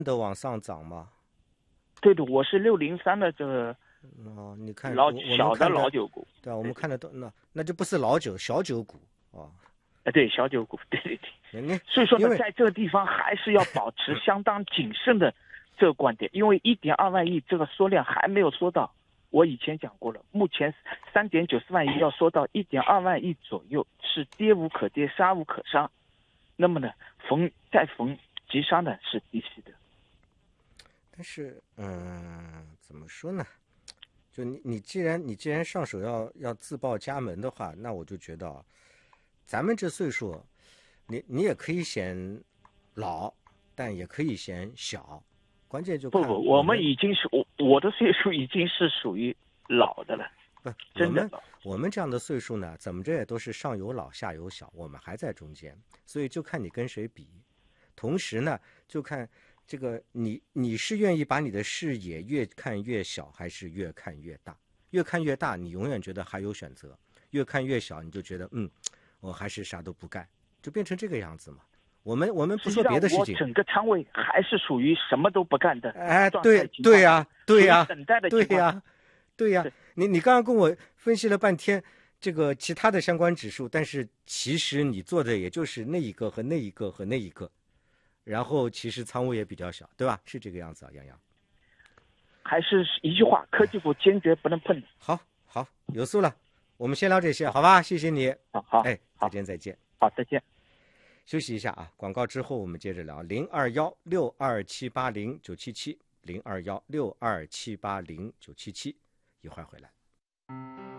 的往上涨吗？ 对的，我是603的这个哦，你看小的老酒股。 对啊，我们看的都那就不是老酒，小酒股啊。 对，小酒股，对对对。 你所以说呢， 因为在这个地方还是要保持相当谨慎的这个观点，因为1.2万亿这个缩量还没有缩到。我以前讲过了，目前3.94万亿要缩到1.2万亿左右，是跌无可跌，杀无可杀。那么呢，再逢急杀呢是低吸的。 但是怎么说呢？就你既然上手要自报家门的话，那我就觉得啊，咱们这岁数，你也可以嫌老，但也可以嫌小，关键就看不，我们已经是我的岁数已经是属于老的了。 不， 真的我们这样的岁数呢，怎么着也都是上有老下有小，我们还在中间，所以就看你跟谁比。同时呢，就看这个你是愿意把你的视野越看越小，还是越看越大？越看越大，你永远觉得还有选择；越看越小，你就觉得我还是啥都不干，就变成这个样子嘛。我们不说别的事情， 我整个仓位还是属于什么都不干的。 哎，对呀， 等待的情况。 对呀。你刚刚跟我分析了半天这个其他的相关指数，但是其实你做的也就是那一个和那一个和那一个，然后其实仓位也比较小，对吧？是这个样子啊，杨洋。 还是一句话，科技股坚决不能碰。 好，有数了。我们先聊这些，好吧？谢谢你。 好， 哎，再见。 好，再见。 休息一下啊，广告之后我们接着聊。021627809770，021627809770，一会儿回来。